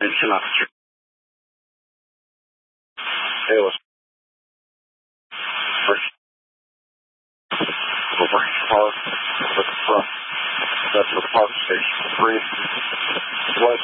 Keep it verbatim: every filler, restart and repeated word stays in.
Attention officer. Hey, what's first? Over park with the front. That's the park station. Three. What?